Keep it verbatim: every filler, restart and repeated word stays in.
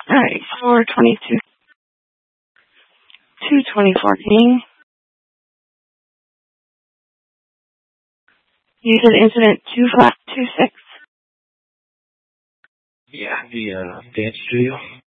Alright, four twenty-two, two twenty fourteen. You said incident two five two six. Yeah, the uh, dance studio.